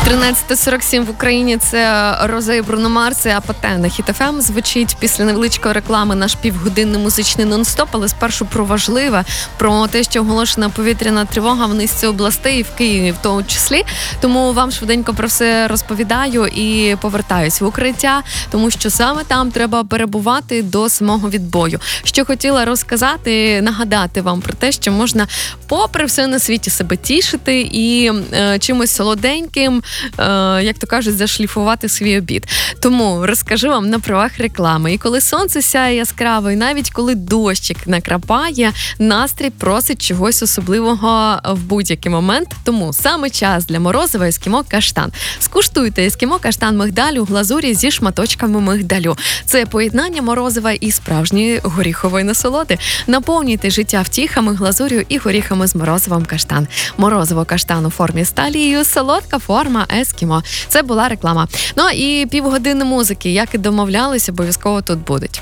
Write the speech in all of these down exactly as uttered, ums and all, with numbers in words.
тринадцята сорок сім в Україні. Це Роза і Бруно Марс, АПТ на Хіт еф ем звучить. Після невеличкої реклами наш півгодинний музичний нон-стоп, але спершу про важливе, про те, що оголошена повітряна тривога в низці областей, і в Києві в тому числі. Тому вам швиденько про все розповідаю і повертаюсь в укриття, тому що саме там треба перебувати до самого відбою. Що хотіла розказати, нагадати вам про те, що можна попри все на світі себе тішити і е, чимось солоденьким, як то кажуть, зашліфувати свій обід. Тому розкажу вам на правах реклами. І коли сонце сяє яскраво, і навіть коли дощик накрапає, настрій просить чогось особливого в будь-який момент. Тому саме час для морозива ескімо каштан. Скуштуйте ескімо каштан мигдалю у глазурі зі шматочками мигдалю. Це поєднання морозива і справжньої горіхової насолоди. Наповнюйте життя втіхами, глазур'ю і горіхами з морозивом каштан. Морозиво каштан у формі сталію, солодка форма ескімо. Це була реклама. Ну і півгодини музики, як і домовлялись, обов'язково тут будуть.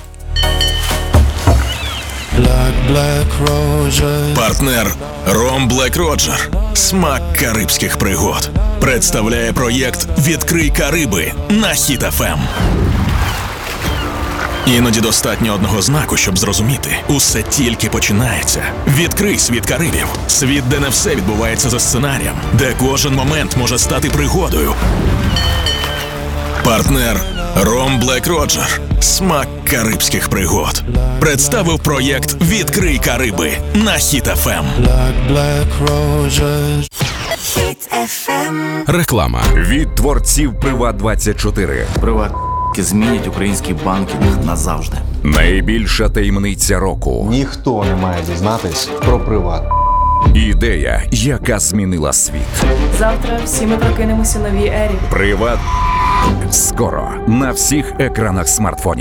Партнер Ром Блек Роджер. Смак карибських пригод. Представляє проєкт «Відкрий Кариби» на Хіт еф ем. Іноді достатньо одного знаку, щоб зрозуміти. Усе тільки починається. Відкрий світ Карибів. Світ, де не все відбувається за сценарієм. Де кожен момент може стати пригодою. Партнер Ром Блек Роджер. Смак карибських пригод. Представив проєкт «Відкрий Кариби» на Хіт еф ем. Реклама від творців Приват двадцять чотири. Приват змінять український банкінг назавжди. Найбільша таємниця року. Ніхто не має дізнатись про Приват. Ідея, яка змінила світ. Завтра всі ми прокинемося в новій ері. Приват. Скоро на всіх екранах смартфонів.